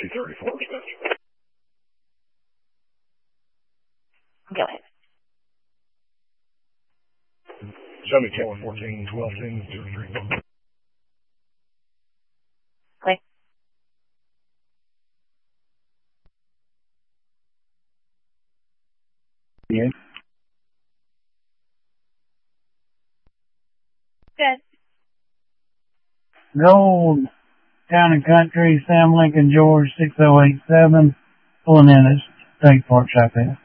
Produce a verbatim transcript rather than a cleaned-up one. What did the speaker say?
two three four. Go ahead. Show me ten, fourteen, twelve, ten, two three four. Click. Yeah. Good. Gold, Town and Country, Sam Lincoln, George, six oh eight seven, pulling in at State Park Shop.